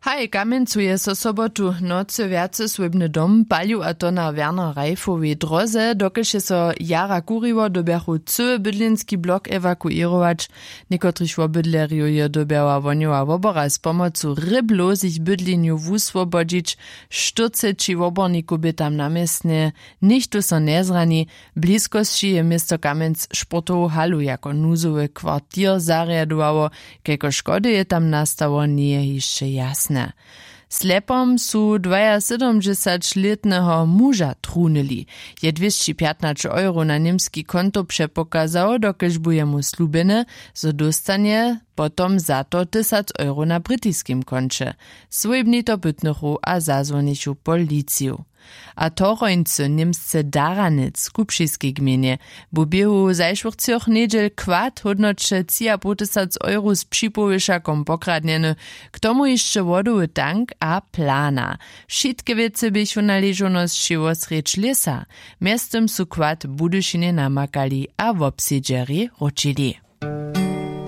Haj, kamencuje so sobotu nocy wjace swójbny dom palił a to na Werner Reifowej droze, dokelže so jara kuriwo dobjachu cały bydlinski blok ewakuirować. Niekotrych wobydlerju je dobjała woniowa wobora z pomocu ryblu z ich bydliniu wuswobodzić, sztuceči woborniku by tam namiestne, nichtu so nezrani, bliskości je miasto Kamenc sportowu halu jako nuzowy kwartier zariadowało, kejko szkody je tam nastało, nie je jeszcze jasne. Slepom su 72-letnego muža trunili. Je 215 euro na niemski konto przepokazał, dokelž buje mu slubene, zo dostanie potom za to 1000 euro na brytyjskim koncie. Swojbni to bytnychu a zazwonichu policiju. A torońcy niemsce Daranic, kupšiskiej gminie, bu biehu zajszwórcioch niedziel kwad hodnocze 3,5 euro z przypowieszakom pokradnieny, k tomu jeszcze wodowy tank a plana. Wszystkie wiece bychu należoności wosrecz lesa. Miastem su kwad Budyszynie namakali a w obsiedzeri ročili.